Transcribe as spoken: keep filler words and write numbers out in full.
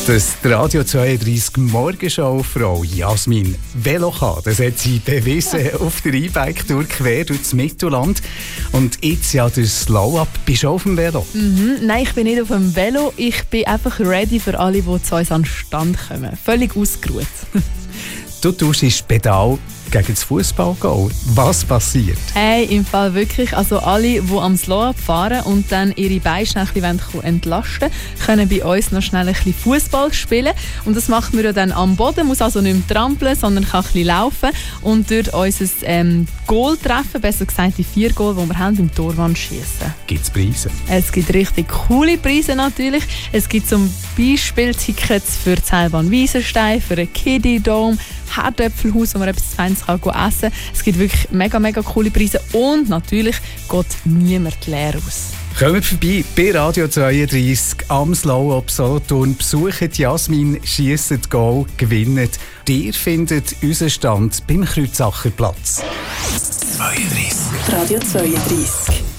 Dass die Radio zweiunddreißig Morgenschau Frau Jasmin Velo kann, das hat sie bewiesen auf der E-Bike-Tour quer durch das Mittelland. Und jetzt ja durch Slow-Up. Bist du auf dem Velo? Mhm. Nein, ich bin nicht auf dem Velo. Ich bin einfach ready für alle, die zu uns an den Stand kommen. Völlig ausgeruht. Du tust das Pedal gegen das Fußballgoal. Was passiert? Hey, im Fall wirklich. Also alle, die am Slow-Up fahren und dann ihre Beine schnell ein bisschen entlasten wollen, können bei uns noch schnell ein bisschen Fußball spielen. Und das macht man ja dann am Boden, muss also nicht mehr trampeln, sondern kann ein bisschen laufen und dort unser ähm, Goal treffen, besser gesagt die vier Goal, die wir haben, im Torwand schießen. Gibt es Preise? Es gibt richtig coole Preise natürlich. Es gibt zum Beispiel Tickets für die Seilbahn Wiesenstein, für einen Kiddie Dome, Herdöpfelhaus, wo man etwas Feines kann essen kann. Es gibt wirklich mega, mega coole Preise und natürlich geht niemand leer aus. Kommt vorbei bei Radio zweiunddreißig am Slow-Up Solothurn, besucht Jasmin, schiesset Goal, gewinnt. Ihr findet unseren Stand beim Kreutzacher Platz. zweiunddreißig. Radio zweiunddreißig.